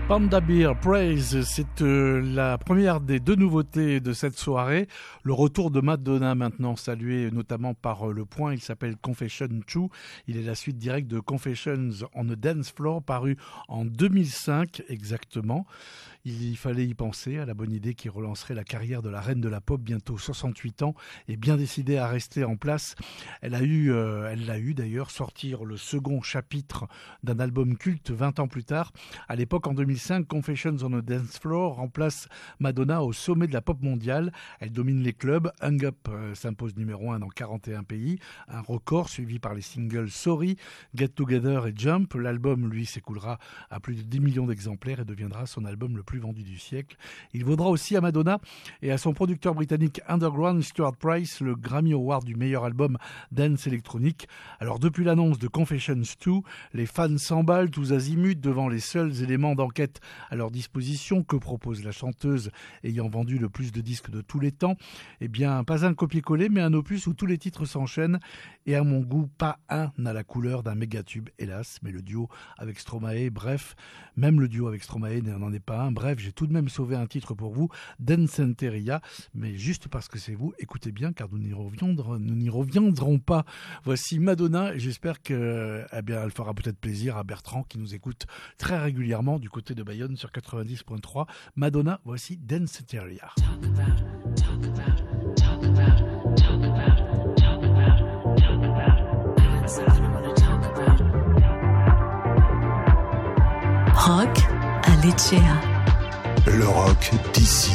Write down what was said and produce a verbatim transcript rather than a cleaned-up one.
Panda Bear Praise, c'est euh, la première des deux nouveautés de cette soirée. Le retour de Madonna maintenant, salué notamment par euh, Le Point. Il s'appelle Confession deux. Il est la suite directe de Confessions on a Dance Floor, paru en deux mille cinq exactement. Il fallait y penser à la bonne idée qui relancerait la carrière de la reine de la pop, bientôt soixante-huit ans, et bien décidée à rester en place. Elle a eu, euh, elle l'a eu d'ailleurs, sortir le second chapitre d'un album culte vingt ans plus tard. À l'époque, en deux mille cinq, Confessions on a Dance Floor remplace Madonna au sommet de la pop mondiale. Elle domine les clubs. Hung Up euh, s'impose numéro un dans quarante et un pays, un record suivi par les singles Sorry, Get Together et Jump. L'album, lui, s'écoulera à plus de dix millions d'exemplaires et deviendra son album le plus vendu du siècle. Il vaudra aussi à Madonna et à son producteur britannique Underground, Stuart Price, le Grammy Award du meilleur album dance électronique. Alors depuis l'annonce de Confessions deux, les fans s'emballent tous azimuts devant les seuls éléments d'enquête à leur disposition. Que propose la chanteuse ayant vendu le plus de disques de tous les temps? Eh bien, pas un copier-coller, mais un opus où tous les titres s'enchaînent et à mon goût, pas un n'a la couleur d'un méga-tube, hélas, mais le duo avec Stromae, bref, même le duo avec Stromae n'en est pas un. Bref, j'ai tout de même sauvé un titre pour vous, Danceteria, mais juste parce que c'est vous, écoutez bien, car nous n'y reviendrons, nous n'y reviendrons pas. Voici Madonna, et j'espère que, eh bien, elle fera peut-être plaisir à Bertrand, qui nous écoute très régulièrement du côté de Bayonne sur quatre-vingt-dix point trois. Madonna, voici Danceteria. Rock à Lecce. Le rock d'ici.